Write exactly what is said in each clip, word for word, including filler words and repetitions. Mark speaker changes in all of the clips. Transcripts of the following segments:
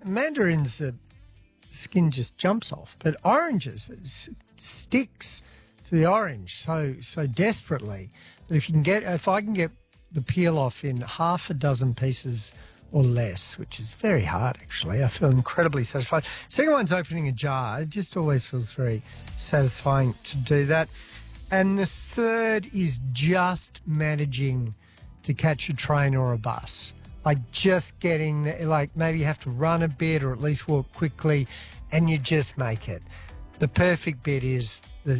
Speaker 1: mandarins, the skin just jumps off, but oranges, it s- sticks to the orange so so desperately that if you can get, if I can get the peel off in half a dozen pieces or less, which is very hard actually, I feel incredibly satisfied. Second one's opening a jar. It just always feels very satisfying to do that. And the third is just managing to catch a train or a bus. Like just getting, the, like maybe you have to run a bit or at least walk quickly and you just make it. The perfect bit is the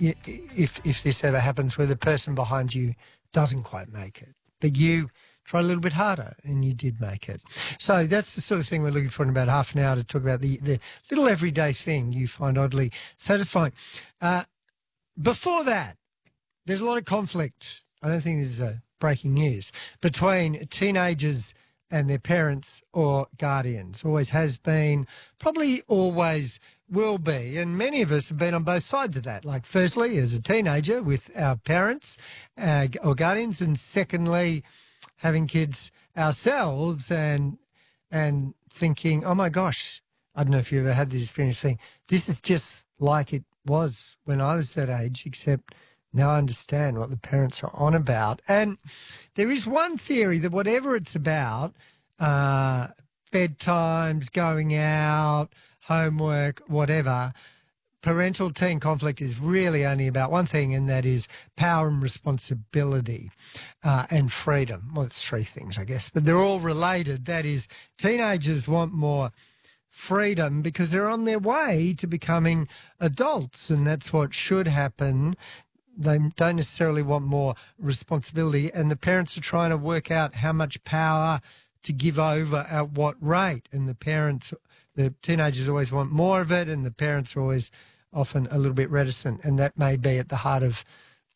Speaker 1: if if this ever happens where the person behind you doesn't quite make it, but you try a little bit harder and you did make it. So that's the sort of thing we're looking for in about half an hour to talk about the, the little everyday thing you find oddly satisfying. Uh, before that, there's a lot of conflict. I don't think this is a breaking news between teenagers and their parents or guardians. Always has been, probably always will be, and many of us have been on both sides of that. Like, firstly, as a teenager with our parents uh, or guardians, and secondly, having kids ourselves and and thinking, oh my gosh, I don't know if you ever had this experience, thing. This is just like it was when I was that age, except now I understand what the parents are on about. And there is one theory that whatever it's about, uh, bedtimes, going out, homework, whatever, parental teen conflict is really only about one thing, and that is power and responsibility uh, and freedom. Well, it's three things, I guess, but they're all related. That is, teenagers want more freedom because they're on their way to becoming adults, and that's what should happen. They don't necessarily want more responsibility, and the parents are trying to work out how much power to give over at what rate, and the parents, the teenagers always want more of it, and the parents are always often a little bit reticent, and that may be at the heart of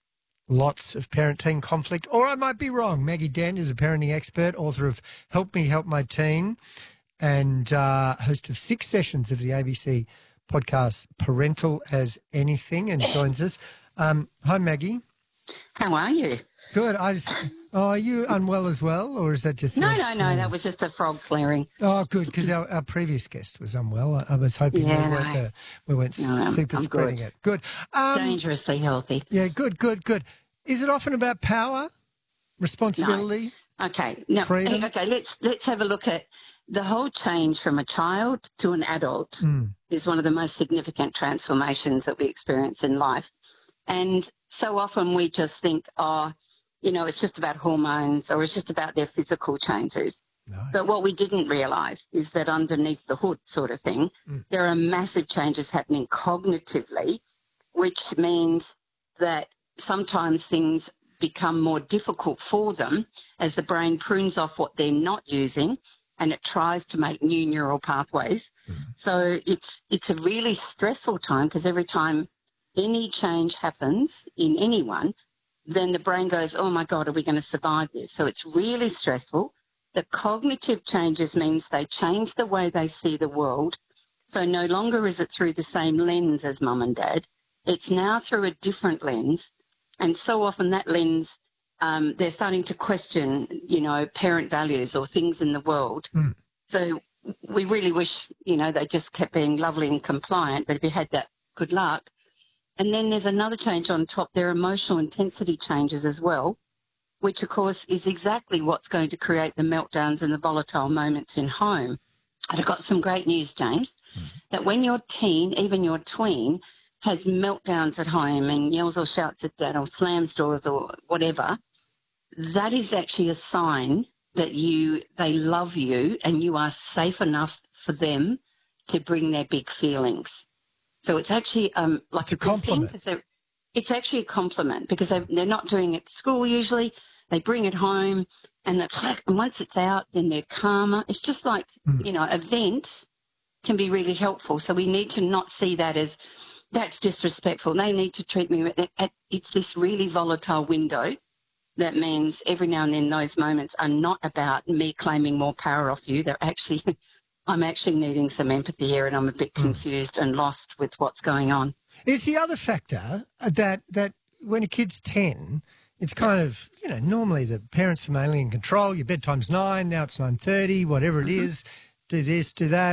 Speaker 1: lots of parent-teen conflict. Or I might be wrong. Maggie Dent is a parenting expert, author of Help Me Help My Teen, and uh, host of six sessions of the A B C podcast Parental as Anything, and joins us. Um, hi, Maggie.
Speaker 2: How are you?
Speaker 1: Good. I just, oh, are you unwell as well, or is that just...
Speaker 2: No, no, no, that was just a frog flaring.
Speaker 1: Oh, good, because our, our previous guest was unwell. I, I was hoping
Speaker 2: yeah,
Speaker 1: we weren't,
Speaker 2: no.
Speaker 1: uh, we weren't
Speaker 2: no,
Speaker 1: super
Speaker 2: I'm
Speaker 1: spreading
Speaker 2: good.
Speaker 1: it. Good. Um,
Speaker 2: Dangerously healthy.
Speaker 1: Yeah, good, good, good. Is it often about power, responsibility,
Speaker 2: no. Okay, no.
Speaker 1: freedom?
Speaker 2: Okay, let's let's have a look at the whole change from a child to an adult
Speaker 1: Mm.
Speaker 2: is one of the most significant transformations that we experience in life. And so often we just think, oh, you know, it's just about hormones or it's just about their physical changes.
Speaker 1: No.
Speaker 2: But what we didn't realise is that underneath the hood sort of thing,
Speaker 1: Mm.
Speaker 2: there are massive changes happening cognitively, which means that sometimes things become more difficult for them as the brain prunes off what they're not using and it tries to make new neural pathways.
Speaker 1: Mm.
Speaker 2: So it's it's a really stressful time because every time any change happens in anyone, then the brain goes, oh, my God, are we going to survive this? So it's really stressful. The cognitive changes means they change the way they see the world. So no longer is it through the same lens as mum and dad. It's now through a different lens. And so often that lens, um, they're starting to question, you know, parent values or things in the world.
Speaker 1: Mm.
Speaker 2: So we really wish, you know, they just kept being lovely and compliant. But if you had that, good luck. And then there's another change on top. There are emotional intensity changes as well, which, of course, is exactly what's going to create the meltdowns and the volatile moments in home. And I've got some great news, James, mm. that when your teen, even your tween, has meltdowns at home and yells or shouts at dad or slams doors or whatever, that is actually a sign that you they love you and you are safe enough for them to bring their big feelings. So it's actually um, like
Speaker 1: it's a,
Speaker 2: a good
Speaker 1: compliment.
Speaker 2: thing because it's actually a compliment because they, they're not doing it at school usually. They bring it home and, and once it's out, then they're calmer. It's just like, mm. you know, a vent can be really helpful. So we need to not see that as that's disrespectful. They need to treat me at, at it's this really volatile window. That means every now and then those moments are not about me claiming more power off you. They're actually... I'm actually needing some empathy here and I'm a bit confused mm. and lost with what's going on.
Speaker 1: Is the other factor that that when a kid's ten, it's kind of, you know, normally the parents are mainly in control. Your bedtime's nine, now it's nine thirty, whatever it mm-hmm. is, do this, do that.